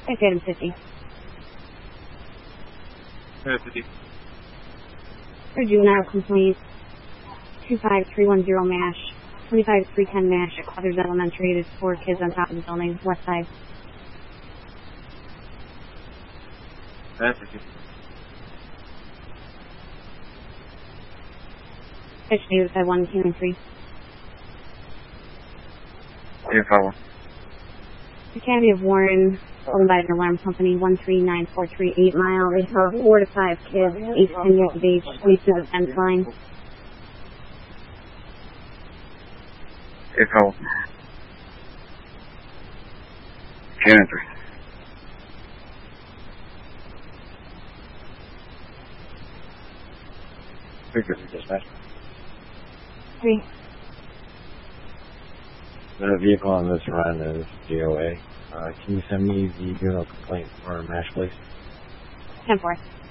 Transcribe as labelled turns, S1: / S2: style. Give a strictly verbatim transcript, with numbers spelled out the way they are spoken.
S1: Item fifty.
S2: Uh, fifty.
S1: For juvenile complaint, two five three one zero MASH, twenty-five three ten MASH at Clutters Elementary. There's four kids on top of the building, west side.
S2: Uh, fifty.
S1: Fish News at one two three.
S2: Eight five one.
S1: The County of Warren, owned by an alarm company, one three nine four three eight mile. They have four to five kids, eight to ten years of age, placed in the fence line.
S2: Eight five one. Cannon three. Victor, dispatch.
S1: Three.
S3: The vehicle on this run is D O A. Uh, can you send me the vehicle complaint for MASH, please?
S1: Ten four.